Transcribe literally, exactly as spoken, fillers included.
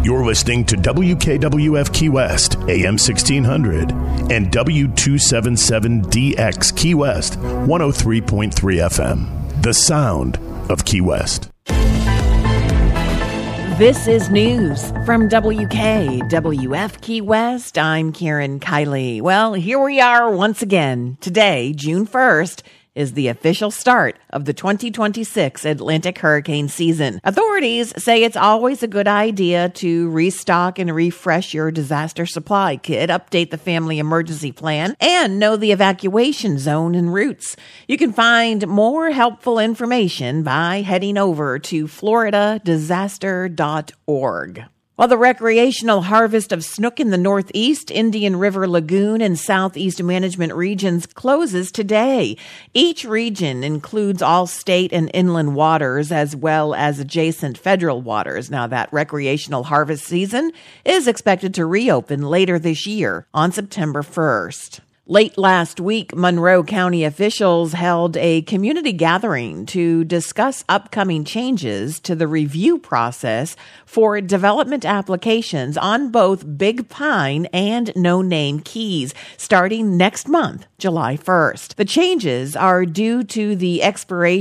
You're listening to W K W F Key West, A M sixteen hundred, and W two seventy-seven D X Key West, one oh three point three F M. The sound of Key West. This is news from W K W F Key West. I'm Karen Kiley. Well, here we are once again. Today, June first, is the official start of the twenty twenty-six Atlantic hurricane season. Authorities say it's always a good idea to restock and refresh your disaster supply kit, update the family emergency plan, and know the evacuation zone and routes. You can find more helpful information by heading over to florida disaster dot org. While the recreational harvest of snook in the Northeast, Indian River Lagoon, and Southeast Management regions closes today. Each region includes all state and inland waters as well as adjacent federal waters. Now, that recreational harvest season is expected to reopen later this year on September first. Late last week, Monroe County officials held a community gathering to discuss upcoming changes to the review process for development applications on both Big Pine and No Name Keys, starting next month, July first. The changes are due to the expiration